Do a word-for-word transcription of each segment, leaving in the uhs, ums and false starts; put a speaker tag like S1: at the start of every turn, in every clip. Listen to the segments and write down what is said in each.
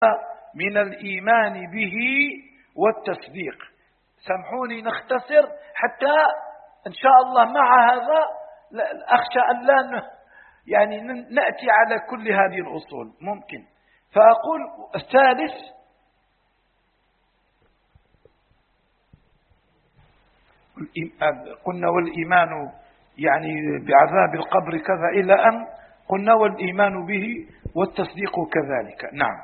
S1: من الإيمان به والتصديق. سامحوني نختصر حتى إن شاء الله مع هذا أخشى أن لا يعني نأتي على كل هذه الأصول ممكن. فأقول الثالث قلنا والإيمان يعني بعذاب القبر كذا إلى أن قلنا والإيمان به والتصديق كذلك. نعم.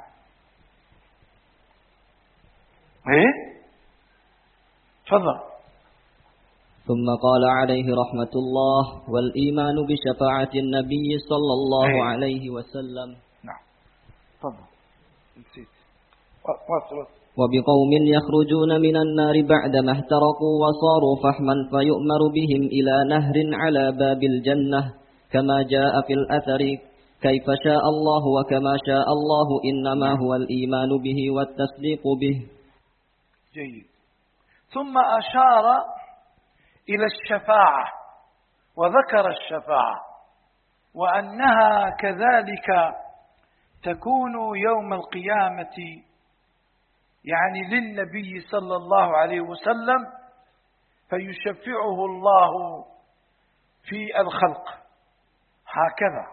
S1: ايه تفضل.
S2: ثم قال عليه رحمة الله والإيمان بشفاعة النبي صلى الله
S1: ايه.
S2: عليه وسلم.
S1: نعم تفضل نسيت. واصل.
S2: وبقوم يخرجون من النار بعدما احترقوا وصاروا فحما فيؤمر بهم إلى نهر على باب الجنة كما جاء في الأثر كيف شاء الله وكما شاء الله إنما هو الإيمان به والتصديق به.
S1: جيد. ثم أشار إلى الشفاعة وذكر الشفاعة وأنها كذلك تكون يوم القيامة يعني للنبي صلى الله عليه وسلم فيشفعه الله في الخلق هكذا.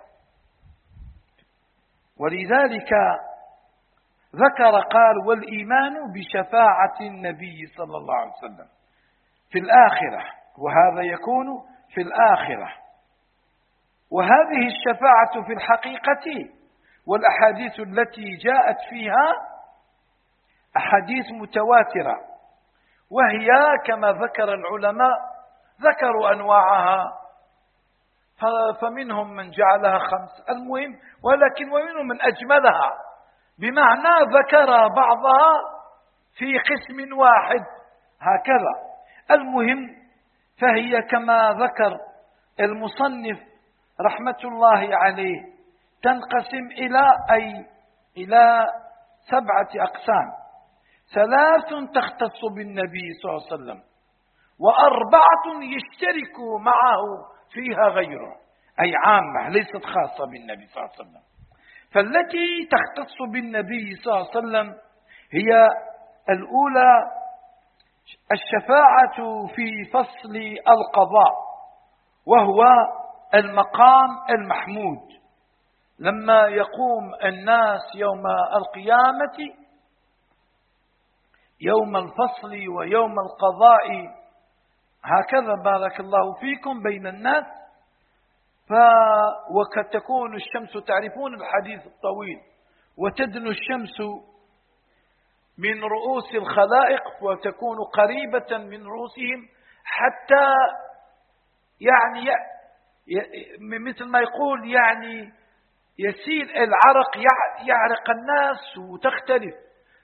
S1: ولذلك ذكر قال والإيمان بشفاعة النبي صلى الله عليه وسلم في الآخرة وهذا يكون في الآخرة. وهذه الشفاعة في الحقيقة والأحاديث التي جاءت فيها أحاديث متواترة وهي كما ذكر العلماء ذكروا أنواعها فمنهم من جعلها خمس المهم ولكن ومنهم من أجملها بمعنى ذكر بعضها في قسم واحد هكذا. المهم فهي كما ذكر المصنف رحمة الله عليه تنقسم إلى أي إلى سبعة أقسام. ثلاث تختص بالنبي صلى الله عليه وسلم وأربعة يشترك معه فيها غيره أي عامة ليست خاصة بالنبي صلى الله عليه وسلم. فالتي تختص بالنبي صلى الله عليه وسلم هي الأولى الشفاعة في فصل القضاء وهو المقام المحمود لما يقوم الناس يوم القيامة يوم الفصل ويوم القضاء هكذا بارك الله فيكم بين الناس. ف وقد تكون الشمس تعرفون الحديث الطويل وتدنو الشمس من رؤوس الخلائق وتكون قريبة من رؤوسهم حتى يعني مثل ما يقول يعني يسيل العرق يعرق الناس وتختلف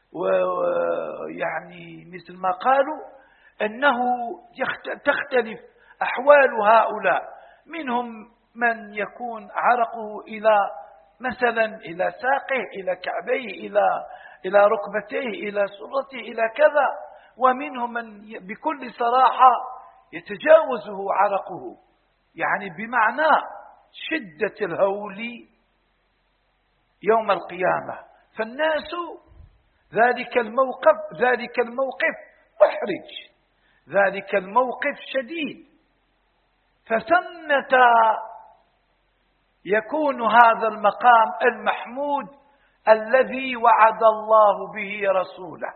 S1: ويعني مثل ما قالوا أنه تختلف أحوال هؤلاء منهم من يكون عرقه إلى مثلا إلى ساقه إلى كعبيه إلى إلى ركبتيه إلى سرته إلى كذا ومنهم من بكل صراحة يتجاوزه عرقه يعني بمعنى شدة الهول يوم القيامة. فالناس ذلك الموقف ذلك الموقف محرج ذلك الموقف شديد. فثمة يكون هذا المقام المحمود الذي وعد الله به رسوله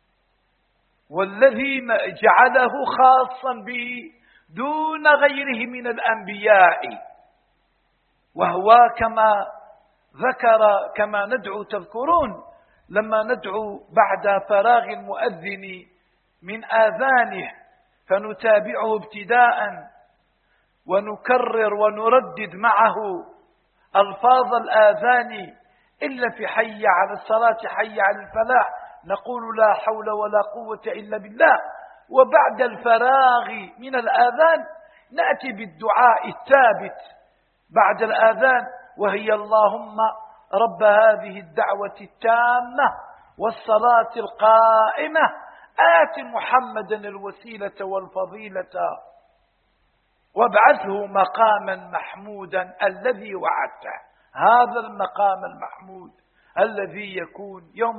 S1: والذي جعله خاصا به دون غيره من الأنبياء وهو كما ذكر كما ندعو تذكرون لما ندعو بعد فراغ المؤذن من آذانه فنتابعه ابتداء ونكرر ونردد معه ألفاظ الآذان إلا في حي على الصلاة حي على الفلاح نقول لا حول ولا قوة إلا بالله. وبعد الفراغ من الآذان نأتي بالدعاء الثابت بعد الآذان وهي اللهم رب هذه الدعوة التامة والصلاة القائمة آت محمدا الوسيلة والفضيلة وابعثه مقاما محمودا الذي وعدته. هذا المقام المحمود الذي يكون يوم